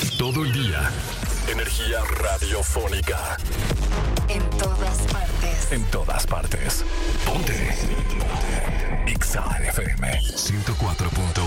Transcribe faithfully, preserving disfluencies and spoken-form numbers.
Todo el día. Energía radiofónica. En todas partes. En todas partes. Ponte. Ponte. X A F M ciento cuatro punto